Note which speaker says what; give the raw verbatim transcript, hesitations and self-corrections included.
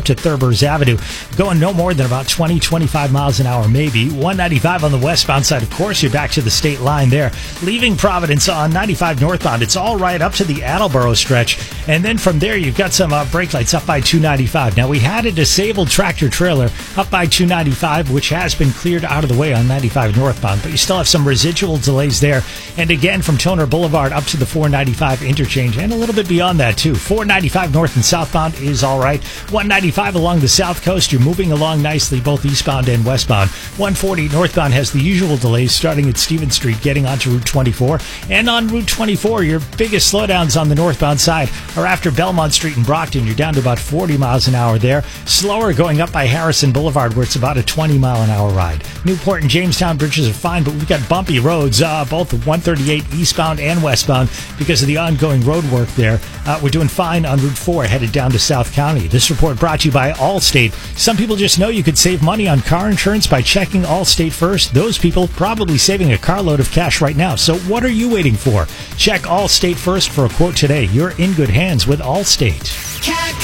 Speaker 1: to Thurbers Avenue. Going no more than about twenty, twenty-five miles an hour, maybe. one ninety-five on the westbound side, of course, you're back to the state line there. Leaving Providence on ninety-five northbound, it's all right up to the Attleboro stretch. And then from there, you've got some uh, brake lights up by two ninety-five. Now, we had a disabled tractor trailer up by two ninety-five, which has been cleared out of the way on ninety-five northbound, but you still have some residual delays there. And again, from Toner Boulevard up to the four ninety-five interchange, and a little bit beyond that, too. four ninety-five north and southbound is all right. one ninety-five along the south coast, you're moving along nicely, both eastbound and westbound. one forty northbound has the usual delays starting at Stevens Street, getting onto Route twenty-four. And on Route twenty-four, your biggest slowdowns on the northbound side are after Belmont Street in Brockton. You're down to about forty miles an hour there. Slower going up by Harrison Boulevard, where it's about a twenty mile an hour ride. Newport and Jamestown bridges are fine, but we've got bumpy roads, uh, both one thirty-eight eastbound and westbound, because of the ongoing road work there. Uh, we're doing fine on Route four, headed down to South County. This report brought to you by Allstate. Some people just know you could save money on car insurance by checking Allstate first. Those people probably saving a carload of cash right now. So what are you waiting for? Check Allstate first for a quote today. You're in good hands with Allstate.